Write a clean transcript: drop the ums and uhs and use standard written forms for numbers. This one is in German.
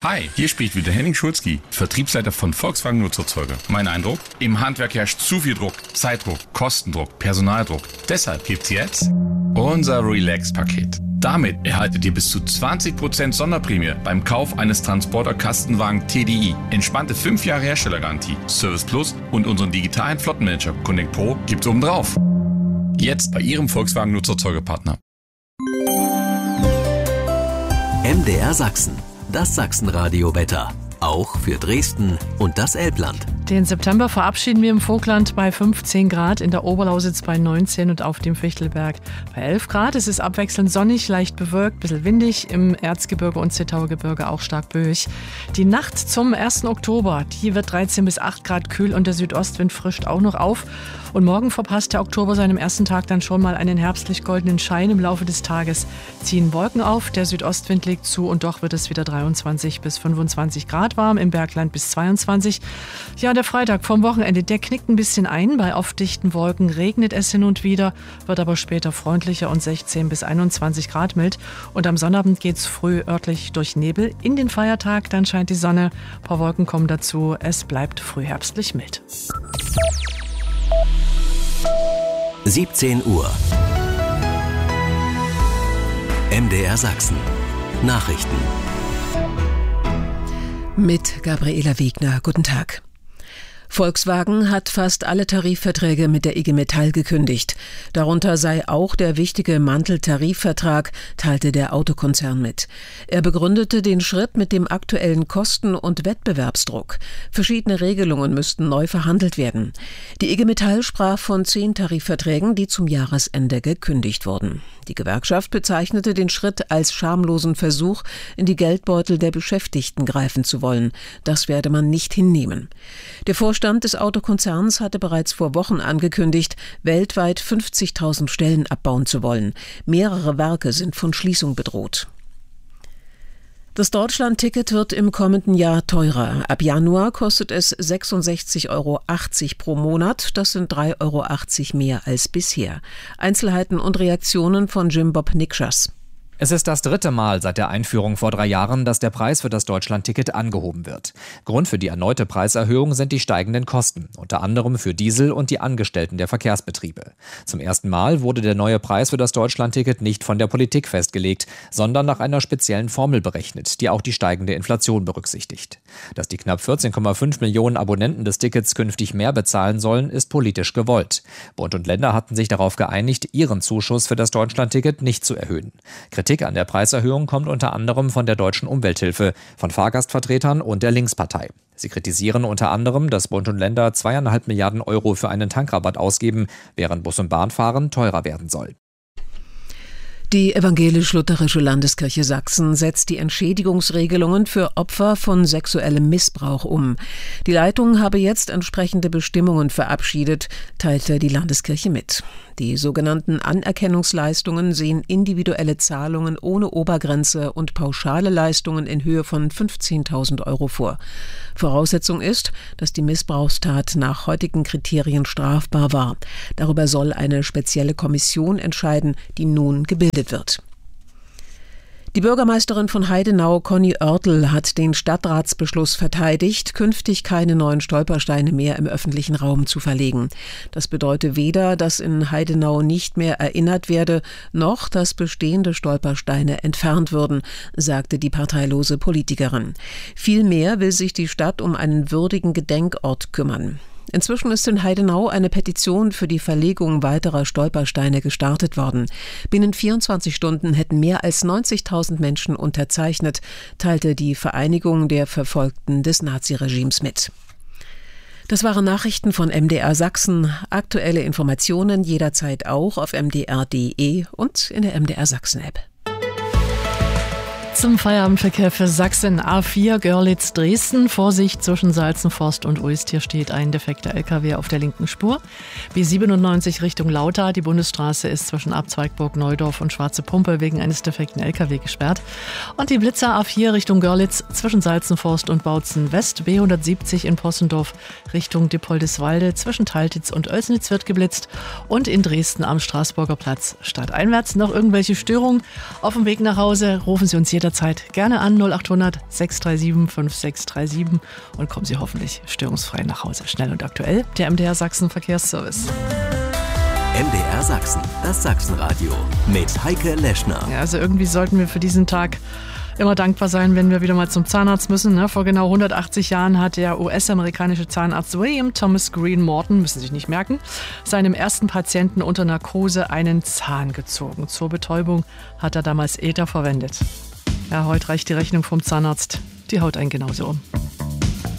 Hi, hier spricht wieder Henning Schulzki, Vertriebsleiter von Volkswagen Nutzerzeuger. Mein Eindruck? Im Handwerk herrscht zu viel Druck, Zeitdruck, Kostendruck, Personaldruck. Deshalb gibt's jetzt unser Relax-Paket. Damit erhaltet ihr bis zu 20% Sonderprämie beim Kauf eines Transporter-Kastenwagen TDI. Entspannte 5 Jahre Herstellergarantie, Service Plus und unseren digitalen Flottenmanager Connect Pro gibt's obendrauf. Jetzt bei Ihrem Volkswagen Nutzerzeugerpartner. MDR Sachsen. Das Sachsenradio-Wetter. Auch für Dresden und das Elbland. Den September verabschieden wir im Vogtland bei 15 Grad, in der Oberlausitz bei 19 und auf dem Fichtelberg bei 11 Grad. Es ist abwechselnd sonnig, leicht bewölkt, bisschen windig, im Erzgebirge und Zittauer Gebirge auch stark böig. Die Nacht zum 1. Oktober, die wird 13 bis 8 Grad kühl und der Südostwind frischt auch noch auf. Und morgen verpasst der Oktober seinem ersten Tag dann schon mal einen herbstlich-goldenen Schein. Im Laufe des Tages ziehen Wolken auf, der Südostwind legt zu und doch wird es wieder 23 bis 25 Grad warm, im Bergland bis 22. Ja, der Freitag vom Wochenende, der knickt ein bisschen ein. Bei oft dichten Wolken regnet es hin und wieder, wird aber später freundlicher und 16 bis 21 Grad mild. Und am Sonnabend geht es früh örtlich durch Nebel. In den Feiertag, dann scheint die Sonne, ein paar Wolken kommen dazu. Es bleibt frühherbstlich mild. 17 Uhr. MDR Sachsen. Nachrichten. Mit Gabriela Wegner. Guten Tag. Volkswagen hat fast alle Tarifverträge mit der IG Metall gekündigt. Darunter sei auch der wichtige Mantel-Tarifvertrag, teilte der Autokonzern mit. Er begründete den Schritt mit dem aktuellen Kosten- und Wettbewerbsdruck. Verschiedene Regelungen müssten neu verhandelt werden. Die IG Metall sprach von 10 Tarifverträgen, die zum Jahresende gekündigt wurden. Die Gewerkschaft bezeichnete den Schritt als schamlosen Versuch, in die Geldbeutel der Beschäftigten greifen zu wollen. Das werde man nicht hinnehmen. Der Vorstand des Autokonzerns hatte bereits vor Wochen angekündigt, weltweit 50.000 Stellen abbauen zu wollen. Mehrere Werke sind von Schließung bedroht. Das Deutschland-Ticket wird im kommenden Jahr teurer. Ab Januar kostet es 66,80 € pro Monat. Das sind 3,80 € mehr als bisher. Einzelheiten und Reaktionen von Jim Bob Nikschas. Es ist das 3. Mal seit der Einführung vor 3 Jahren, dass der Preis für das Deutschland-Ticket angehoben wird. Grund für die erneute Preiserhöhung sind die steigenden Kosten, unter anderem für Diesel und die Angestellten der Verkehrsbetriebe. Zum ersten Mal wurde der neue Preis für das Deutschland-Ticket nicht von der Politik festgelegt, sondern nach einer speziellen Formel berechnet, die auch die steigende Inflation berücksichtigt. Dass die knapp 14,5 Millionen Abonnenten des Tickets künftig mehr bezahlen sollen, ist politisch gewollt. Bund und Länder hatten sich darauf geeinigt, ihren Zuschuss für das Deutschland-Ticket nicht zu erhöhen. Kritik an der Preiserhöhung kommt unter anderem von der Deutschen Umwelthilfe, von Fahrgastvertretern und der Linkspartei. Sie kritisieren unter anderem, dass Bund und Länder 2,5 Milliarden € für einen Tankrabatt ausgeben, während Bus- und Bahnfahren teurer werden soll. Die Evangelisch-Lutherische Landeskirche Sachsen setzt die Entschädigungsregelungen für Opfer von sexuellem Missbrauch um. Die Leitung habe jetzt entsprechende Bestimmungen verabschiedet, teilte die Landeskirche mit. Die sogenannten Anerkennungsleistungen sehen individuelle Zahlungen ohne Obergrenze und pauschale Leistungen in Höhe von 15.000 € vor. Voraussetzung ist, dass die Missbrauchstat nach heutigen Kriterien strafbar war. Darüber soll eine spezielle Kommission entscheiden, die nun gebildet wird. Die Bürgermeisterin von Heidenau, Conny Oertel, hat den Stadtratsbeschluss verteidigt, künftig keine neuen Stolpersteine mehr im öffentlichen Raum zu verlegen. Das bedeutet weder, dass in Heidenau nicht mehr erinnert werde, noch dass bestehende Stolpersteine entfernt würden, sagte die parteilose Politikerin. Vielmehr will sich die Stadt um einen würdigen Gedenkort kümmern. Inzwischen ist in Heidenau eine Petition für die Verlegung weiterer Stolpersteine gestartet worden. Binnen 24 Stunden hätten mehr als 90.000 Menschen unterzeichnet, teilte die Vereinigung der Verfolgten des Naziregimes mit. Das waren Nachrichten von MDR Sachsen. Aktuelle Informationen jederzeit auch auf mdr.de und in der MDR Sachsen-App. Zum Feierabendverkehr für Sachsen A4 Görlitz-Dresden. Vorsicht zwischen Salzenforst und Uist. Hier steht ein defekter LKW auf der linken Spur. B97 Richtung Lauter. Die Bundesstraße ist zwischen Abzweigburg, Neudorf und Schwarze Pumpe wegen eines defekten LKW gesperrt. Und die Blitzer A4 Richtung Görlitz zwischen Salzenforst und Bautzen West. B170 in Possendorf Richtung Dippoldiswalde. Zwischen Taltitz und Oelsnitz wird geblitzt. Und in Dresden am Straßburger Platz stadteinwärts. Noch irgendwelche Störungen auf dem Weg nach Hause? Rufen Sie uns jederzeit jederzeit gerne an 0800 637 5637 und kommen Sie hoffentlich störungsfrei nach Hause. Schnell und aktuell, der MDR Sachsen Verkehrsservice. MDR Sachsen, das Sachsenradio mit Heike Leschner. Ja, also irgendwie sollten wir für diesen Tag immer dankbar sein, wenn wir wieder mal zum Zahnarzt müssen. Ne? Vor genau 180 Jahren hat der US-amerikanische Zahnarzt William Thomas Green Morton, müssen Sie sich nicht merken, seinem ersten Patienten unter Narkose einen Zahn gezogen. Zur Betäubung hat er damals Ether verwendet. Ja, heute reicht die Rechnung vom Zahnarzt. Die haut einen genauso um.